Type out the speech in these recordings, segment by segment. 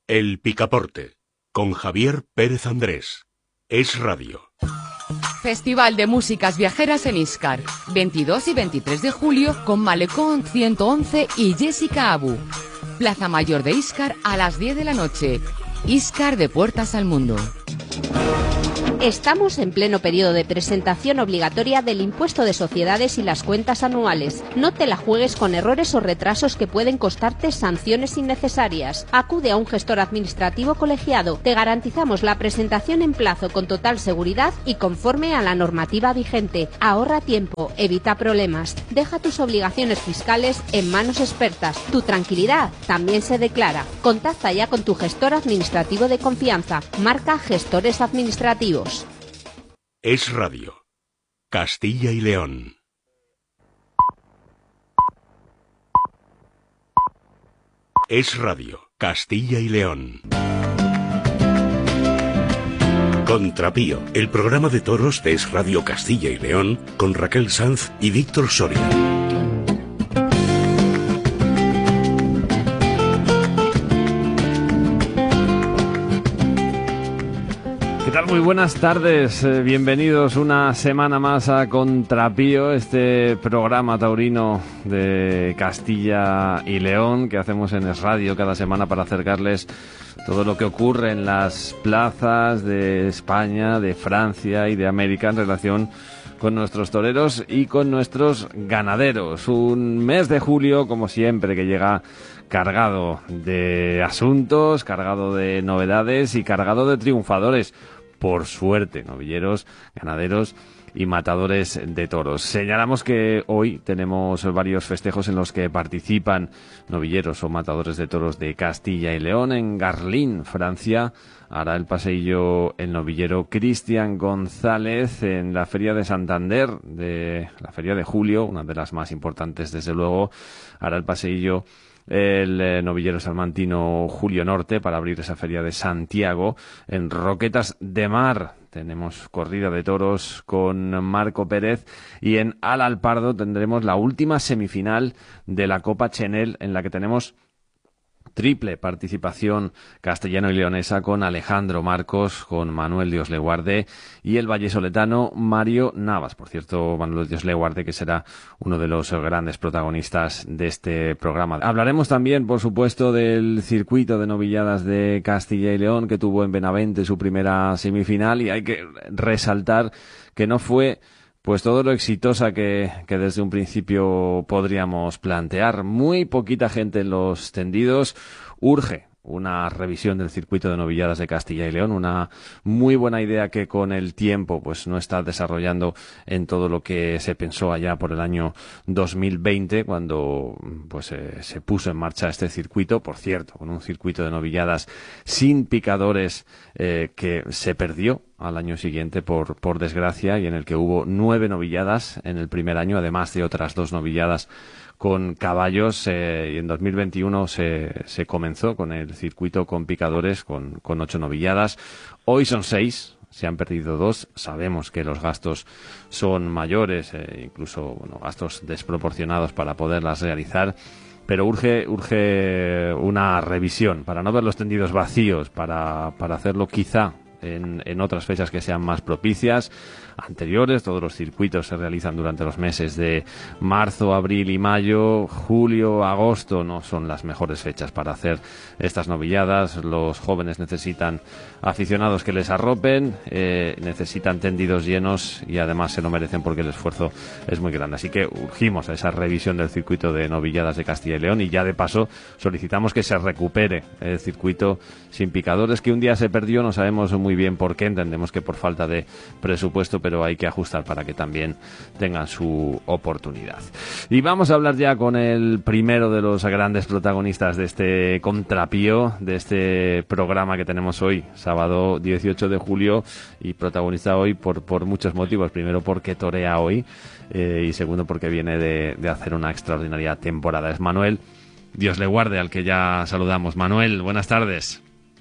El Picaporte, con Javier Pérez Andrés. Es Radio. Festival de Músicas Viajeras en Íscar, 22 y 23 de julio con Malecón 111 y Jessica Abu. Plaza Mayor de Íscar a las 10 de la noche. Íscar de puertas al mundo. Estamos en pleno periodo de presentación obligatoria del impuesto de sociedades y las cuentas anuales. No te la juegues con errores o retrasos que pueden costarte sanciones innecesarias. Acude a un gestor administrativo colegiado. Te garantizamos la presentación en plazo con total seguridad y conforme a la normativa vigente. Ahorra tiempo, evita problemas. Deja tus obligaciones fiscales en manos expertas. Tu tranquilidad también se declara. Contacta ya con tu gestor administrativo de confianza. Marca Gestores Administrativos. Es Radio. Castilla y León. Es Radio. Castilla y León. Contrapío, el programa de toros de Es Radio Castilla y León, con Raquel Sanz y Víctor Soria. Muy buenas tardes, bienvenidos una semana más a Contrapío, este programa taurino de Castilla y León que hacemos en Es Radio cada semana para acercarles todo lo que ocurre en las plazas de España, de Francia y de América en relación con nuestros toreros y con nuestros ganaderos. Un mes de julio, como siempre, que llega cargado de asuntos, cargado de novedades y cargado de triunfadores. Por suerte, novilleros, ganaderos y matadores de toros. Señalamos que hoy tenemos varios festejos en los que participan novilleros o matadores de toros de Castilla y León. En Garlín, Francia, hará el paseillo el novillero Cristian González. En la Feria de Santander, de la Feria de Julio, una de las más importantes desde luego, hará el paseillo el novillero salmantino Julio Norte para abrir esa feria de Santiago. En Roquetas de Mar tenemos corrida de toros con Marco Pérez y en Alalpardo tendremos la última semifinal de la Copa Chenel, en la que tenemos triple participación castellano y leonesa con Alejandro Marcos, con Manuel Dios le guarde y el vallesoletano Mario Navas. Por cierto, Manuel Dios le guarde, que será uno de los grandes protagonistas de este programa. Hablaremos también, por supuesto, del circuito de novilladas de Castilla y León, que tuvo en Benavente su primera semifinal, y hay que resaltar que no fue pues todo lo exitosa que desde un principio podríamos plantear. Muy poquita gente en los tendidos. Urge una revisión del circuito de novilladas de Castilla y León, una muy buena idea que con el tiempo pues no está desarrollando en todo lo que se pensó allá por el año 2020, cuando pues se puso en marcha este circuito, por cierto, con un circuito de novilladas sin picadores que se perdió al año siguiente por desgracia, y en el que hubo 9 novilladas en el primer año, además de otras 2 novilladas con caballos, y en 2021 se comenzó con el circuito con picadores con 8 novilladas. Hoy son 6, se han perdido 2. Sabemos que los gastos son mayores, incluso gastos desproporcionados para poderlas realizar, pero urge una revisión para no ver los tendidos vacíos, para hacerlo quizá en otras fechas que sean más propicias, anteriores. Todos los circuitos se realizan durante los meses de marzo, abril y mayo. Julio, agosto no son las mejores fechas para hacer estas novilladas. Los jóvenes necesitan aficionados que les arropen, necesitan tendidos llenos, y además se lo merecen porque el esfuerzo es muy grande. Así que urgimos a esa revisión del circuito de novilladas de Castilla y León, y ya de paso solicitamos que se recupere el circuito sin picadores, que un día se perdió. No sabemos muy bien por qué, entendemos que por falta de presupuesto, pero hay que ajustar para que también tengan su oportunidad. Y vamos a hablar ya con el primero de los grandes protagonistas de este Contrapío, de este programa que tenemos hoy, sábado 18 de julio, y protagonista hoy por muchos motivos. Primero, porque torea hoy, y segundo, porque viene de hacer una extraordinaria temporada. Es Manuel Dios le guarde, al que ya saludamos. Manuel, buenas tardes.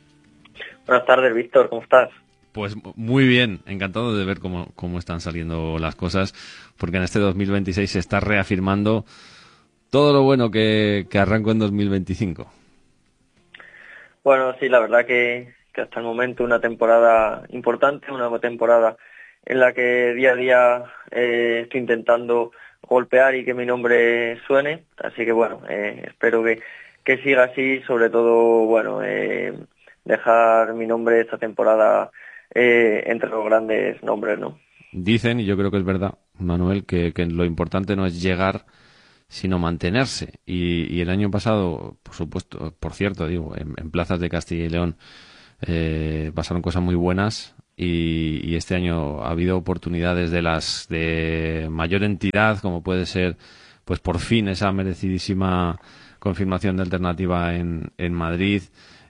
Buenas tardes, Víctor, ¿cómo estás? Pues muy bien, encantado de ver cómo están saliendo las cosas, porque en este 2026 se está reafirmando todo lo bueno que arrancó en 2025. Bueno, sí, la verdad que hasta el momento una temporada importante, una temporada en la que día a día estoy intentando golpear y que mi nombre suene, así que bueno, espero que siga así, sobre todo, bueno, dejar mi nombre esta temporada entre los grandes nombres, ¿no? Dicen, y yo creo que es verdad, Manuel, que lo importante no es llegar, sino mantenerse. Y el año pasado, por supuesto, por cierto, digo, en plazas de Castilla y León pasaron cosas muy buenas y este año ha habido oportunidades de las de mayor entidad, como puede ser, pues por fin esa merecidísima confirmación de alternativa en Madrid,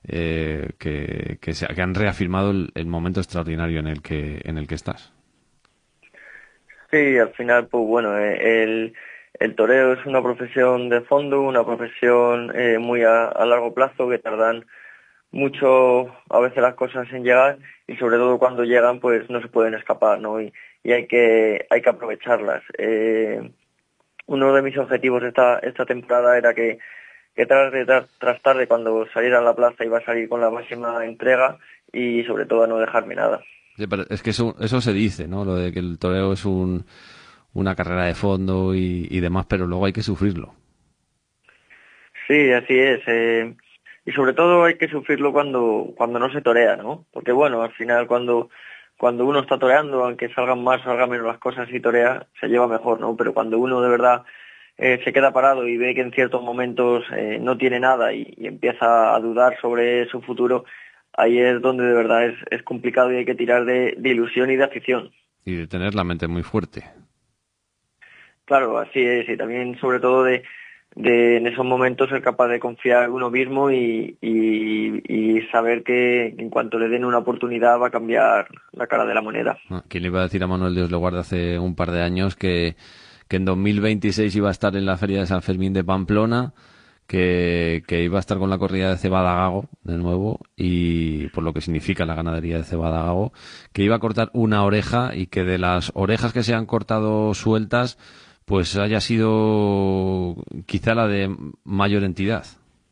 que han reafirmado el momento extraordinario en el que estás. Sí, al final, pues bueno, el toreo es una profesión de fondo, una profesión muy a largo plazo, que tardan mucho a veces las cosas en llegar y sobre todo cuando llegan pues no se pueden escapar, ¿no? Y hay que aprovecharlas. Uno de mis objetivos esta temporada era que tras tarde cuando saliera a la plaza iba a salir con la máxima entrega y sobre todo a no dejarme nada. Sí, pero es que eso se dice, ¿no? Lo de que el toreo es una carrera de fondo y demás, pero luego hay que sufrirlo. Sí, así es. Y sobre todo hay que sufrirlo cuando no se torea, ¿no? Porque bueno, al final cuando uno está toreando, aunque salgan más o salgan menos las cosas y torea, se lleva mejor, ¿no? Pero cuando uno de verdad se queda parado y ve que en ciertos momentos no tiene nada y empieza a dudar sobre su futuro, ahí es donde de verdad es complicado y hay que tirar de ilusión y de afición. Y de tener la mente muy fuerte. Claro, así es, y también sobre todo de en esos momentos ser capaz de confiar en uno mismo y saber que en cuanto le den una oportunidad va a cambiar la cara de la moneda. ¿Quién le iba a decir a Manuel Dios le guarde hace un par de años que en 2026 iba a estar en la Feria de San Fermín de Pamplona, que iba a estar con la corrida de Cebada Gago de nuevo, y por lo que significa la ganadería de Cebada Gago, que iba a cortar una oreja y que de las orejas que se han cortado sueltas pues haya sido quizá la de mayor entidad.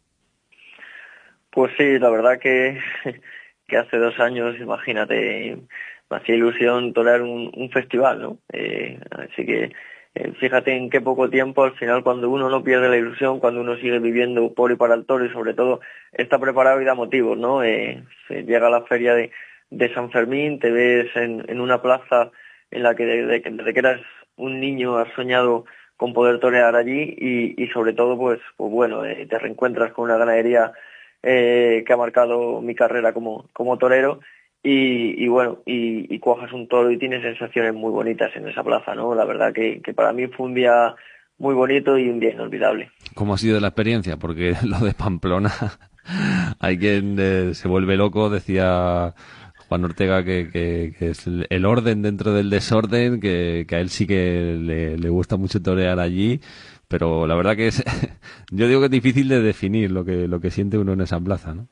Pues sí, la verdad que hace 2 años, imagínate, me hacía ilusión torear un festival, ¿no? Así que fíjate en qué poco tiempo, al final, cuando uno no pierde la ilusión, cuando uno sigue viviendo por y para el toro y sobre todo está preparado y da motivos, ¿no? Se llega a la feria de San Fermín, te ves en una plaza en la que desde que eras un niño has soñado con poder torear allí y sobre todo pues bueno, te reencuentras con una ganadería que ha marcado mi carrera como torero y bueno, y cuajas un toro y tienes sensaciones muy bonitas en esa plaza, ¿no? La verdad que para mí fue un día muy bonito y un día inolvidable. ¿Cómo ha sido la experiencia? Porque lo de Pamplona, hay quien se vuelve loco, decía Juan Ortega que es el orden dentro del desorden, que a él sí que le gusta mucho torear allí, pero la verdad que es yo digo que es difícil de definir lo que siente uno en esa plaza, ¿no?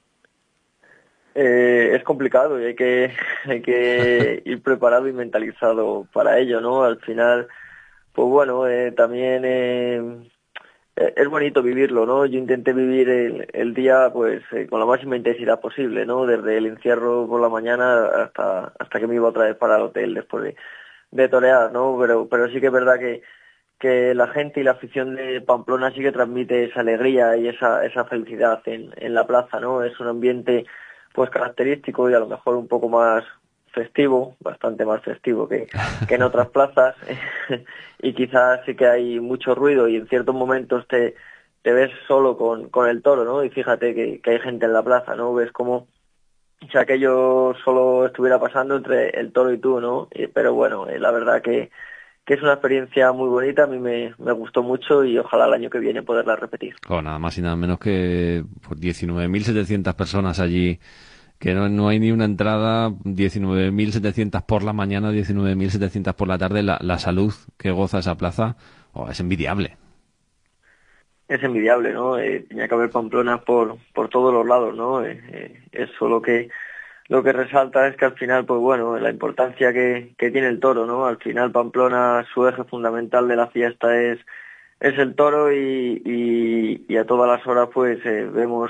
Es complicado y hay que ir preparado y mentalizado para ello, ¿no? Al final, pues bueno, también es bonito vivirlo, ¿no? Yo intenté vivir el día pues con la máxima intensidad posible, ¿no? Desde el encierro por la mañana hasta que me iba otra vez para el hotel después de torear, ¿no? Pero sí que es verdad que la gente y la afición de Pamplona sí que transmite esa alegría y esa felicidad en la plaza, ¿no? Es un ambiente pues característico y a lo mejor un poco más festivo, bastante más festivo que en otras plazas y quizás sí que hay mucho ruido y en ciertos momentos te ves solo con el toro, ¿no? Y fíjate que hay gente en la plaza, ¿no? Ves como si aquello solo estuviera pasando entre el toro y tú, ¿no? Pero bueno, la verdad que es una experiencia muy bonita, a mí me gustó mucho y ojalá el año que viene poderla repetir. Claro, nada más y nada menos que 19.700 personas allí, que no hay ni una entrada, 19.700 por la mañana, 19.700 por la tarde, la salud que goza esa plaza, es envidiable. Es envidiable, ¿no? Tenía que haber Pamplona por todos los lados, ¿no? Eso lo que resalta es que al final, pues bueno, la importancia que tiene el toro, ¿no? Al final Pamplona, su eje fundamental de la fiesta es es el toro y a todas las horas pues vemos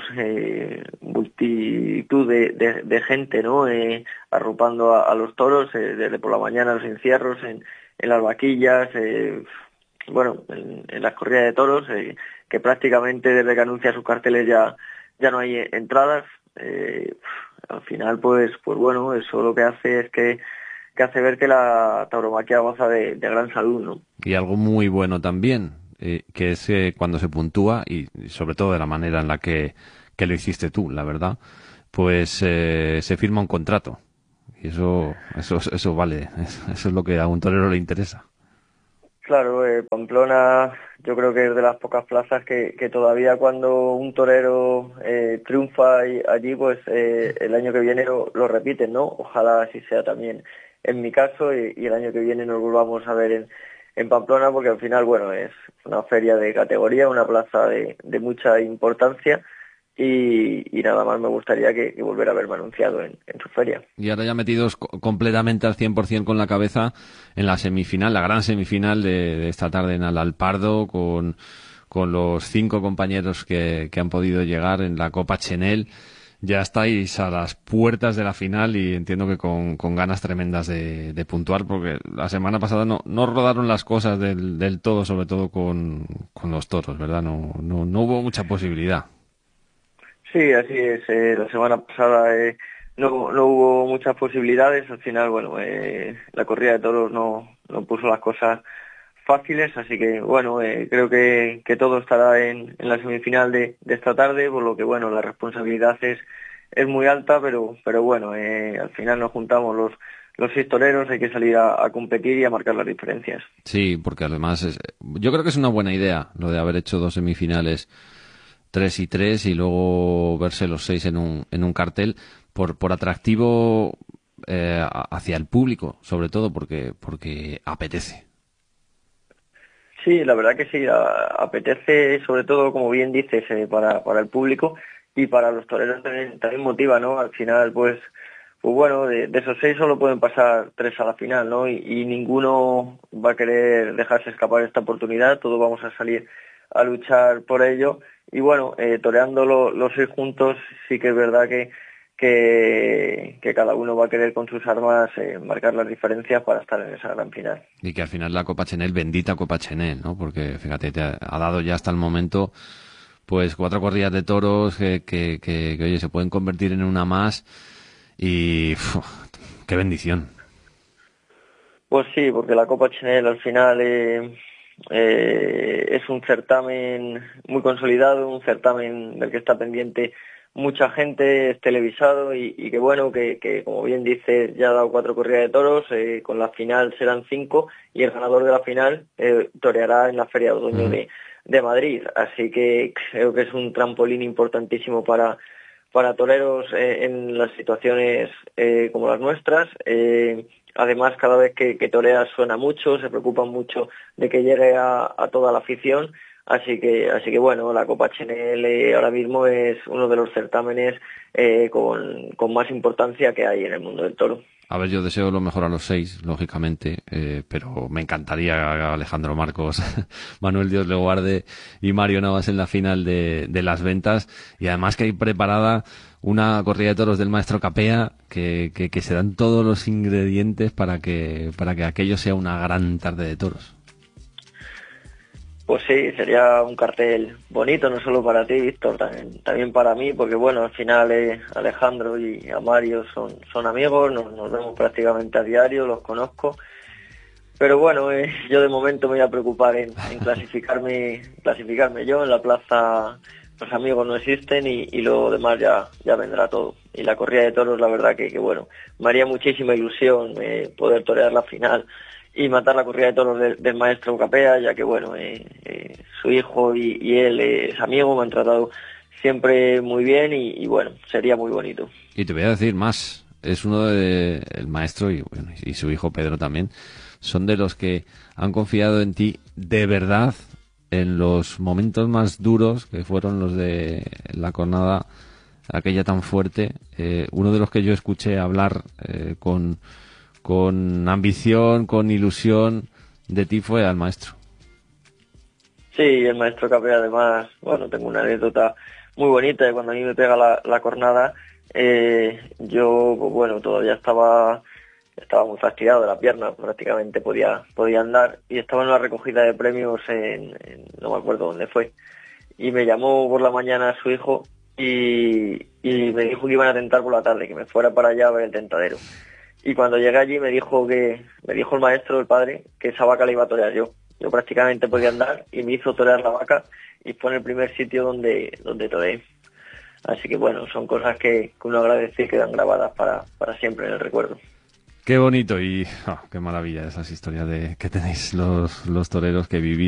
multitud de gente, ¿no? Arropando a los toros desde por la mañana, los encierros, en las vaquillas, bueno, en las corridas de toros, que prácticamente desde que anuncia sus carteles ya no hay entradas. Al final pues bueno, eso lo que hace es que hace ver que la tauromaquia goza de gran salud, ¿no? Y algo muy bueno también, que es cuando se puntúa, y sobre todo de la manera en la que lo hiciste tú, la verdad, pues se firma un contrato. Y eso vale, eso es lo que a un torero le interesa. Claro, Pamplona yo creo que es de las pocas plazas que todavía cuando un torero triunfa allí, pues el año que viene lo repiten, ¿no? Ojalá así sea también en mi caso y el año que viene nos volvamos a ver en Pamplona, porque al final, bueno, es una feria de categoría, una plaza de mucha importancia. Y nada más me gustaría que volviera a verme anunciado en su feria. Y ahora ya metidos completamente al 100% con la cabeza en la semifinal, la gran semifinal de esta tarde en Alalpardo, con los 5 compañeros que han podido llegar en la Copa Chenel. Ya estáis a las puertas de la final y entiendo que con ganas tremendas de puntuar, porque la semana pasada no rodaron las cosas del todo, sobre todo con los toros, ¿verdad? No hubo mucha posibilidad. Sí, así es. La semana pasada no hubo muchas posibilidades. Al final, bueno, la corrida de toros no puso las cosas fáciles, así que, bueno, creo que todo estará en la semifinal de esta tarde, por lo que, bueno, la responsabilidad es muy alta, pero bueno, al final nos juntamos los 6 toreros, hay que salir a competir y a marcar las diferencias. Sí, porque además yo creo que es una buena idea lo de haber hecho 2 semifinales, 3 y 3, y luego verse los 6 en un cartel por atractivo hacia el público, sobre todo porque apetece. Sí, la verdad que sí, apetece, sobre todo, como bien dices, para el público y para los toreros también motiva, ¿no? Al final, pues bueno, de esos 6 solo pueden pasar 3 a la final, ¿no? Y ninguno va a querer dejarse escapar esta oportunidad, todos vamos a salir a luchar por ello. Y bueno, toreando los 6 juntos, sí que es verdad que cada uno va a querer con sus armas marcar las diferencias para estar en esa gran final. Y que al final la Copa Chenel, bendita Copa Chenel, ¿no? Porque fíjate, te ha dado ya hasta el momento pues 4 corridas de toros que oye, se pueden convertir en una más y qué bendición. Pues sí, porque la Copa Chenel al final es un certamen muy consolidado, un certamen del que está pendiente mucha gente, es televisado y que bueno, que como bien dices, ya ha dado 4 corridas de toros, con la final serán 5 y el ganador de la final toreará en la Feria de Otoño de Madrid, así que creo que es un trampolín importantísimo para toreros en las situaciones como las nuestras. Además, cada vez que toreas suena mucho, se preocupan mucho de que llegue a toda la afición. Así que bueno, la Copa Chenel ahora mismo es uno de los certámenes con más importancia que hay en el mundo del toro. A ver, yo deseo lo mejor a los 6, lógicamente, pero me encantaría Alejandro Marcos, Manuel Dios le guarde y Mario Navas en la final de las ventas, y además que hay preparada una corrida de toros del maestro Capea que se dan todos los ingredientes para que aquello sea una gran tarde de toros. Pues sí, sería un cartel bonito, no solo para ti, Víctor, también para mí, porque bueno, al final Alejandro y a Mario son amigos, nos vemos prácticamente a diario, los conozco, pero bueno, yo de momento me voy a preocupar en clasificarme yo. En la plaza los amigos no existen y lo demás ya vendrá todo. Y la corrida de toros, la verdad que bueno, me haría muchísima ilusión poder torear la final y matar la corrida de toros del maestro Capea, ya que bueno, su hijo y él es amigo, me han tratado siempre muy bien y bueno, sería muy bonito. Y te voy a decir más, es uno el maestro y su hijo Pedro también, son de los que han confiado en ti de verdad en los momentos más duros, que fueron los de la jornada aquella tan fuerte. Uno de los que yo escuché hablar con ambición, con ilusión de ti fue al maestro. Sí, el maestro Capé además, bueno, tengo una anécdota muy bonita de cuando a mí me pega la cornada. Yo, pues bueno, todavía estaba muy fastidiado de la pierna, prácticamente podía andar, y estaba en una recogida de premios no me acuerdo dónde fue, y me llamó por la mañana su hijo y me dijo que iban a tentar por la tarde, que me fuera para allá a ver el tentadero. Y cuando llegué allí me dijo el maestro, el padre, que esa vaca la iba a torear yo. Yo prácticamente podía andar y me hizo torear la vaca y fue en el primer sitio donde toreé. Así que bueno, son cosas que uno agradece y quedan grabadas para siempre en el recuerdo. Qué bonito y qué maravilla esas historias que tenéis los toreros que vivís.